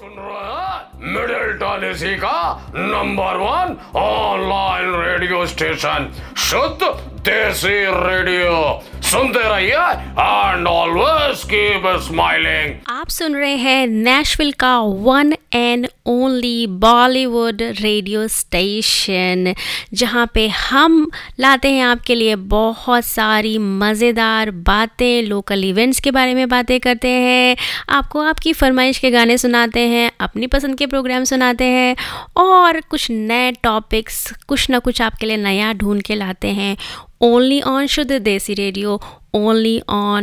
सुन रहे हैं मिडिल टॉलेसी का नंबर 1 ऑनलाइन रेडियो स्टेशन शुद्ध देसी रेडियो। सुनते रहिए एंड ऑलवेज कीप स्माइलिंग। आप सुन रहे हैं नेशविल का one and only Bollywood radio station, जहां पे हम लाते हैं आपके लिए बहुत सारी मज़ेदार बातें, लोकल इवेंट्स के बारे में बातें करते हैं, आपको आपकी फरमाइश के गाने सुनाते हैं, अपनी पसंद के प्रोग्राम सुनाते हैं और कुछ नए टॉपिक्स कुछ ना कुछ आपके लिए नया ढूंढ के लाते हैं। ओनली ऑन शुद्ध देसी रेडियो, ओनली ऑन